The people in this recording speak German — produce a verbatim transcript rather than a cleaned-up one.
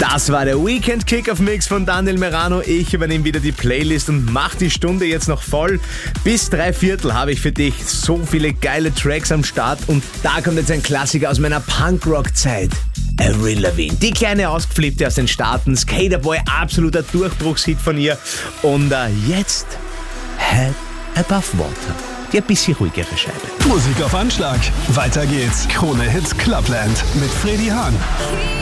Das war der Weekend Kick-Off-Mix von Daniel Merano. Ich übernehme wieder die Playlist und mach die Stunde jetzt noch voll. Bis drei Viertel habe ich für dich so viele geile Tracks am Start und da kommt jetzt ein Klassiker aus meiner Punkrock-Zeit. Avril Lavigne, die kleine Ausgeflippte aus den Staaten, Skaterboy, absoluter Durchbruchshit von ihr. Und äh, jetzt Head Above Water, die ein bisschen ruhigere Scheibe. Musik auf Anschlag, weiter geht's. Krone Hits Clubland mit Freddy Hahn.